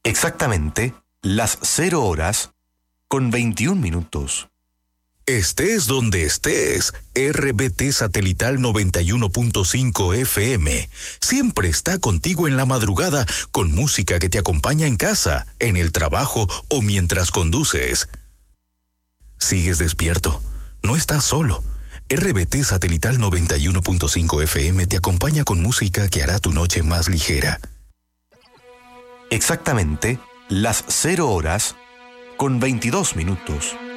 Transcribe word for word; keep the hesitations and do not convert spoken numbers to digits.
Exactamente las cero horas con veintiún minutos. Estés donde estés, R B T Satelital noventa y uno punto cinco F M siempre está contigo en la madrugada con música que te acompaña en casa, en el trabajo o mientras conduces. Sigues despierto, no estás solo. R B T Satelital noventa y uno punto cinco F M te acompaña con música que hará tu noche más ligera. Exactamente las cero horas con veintidós minutos.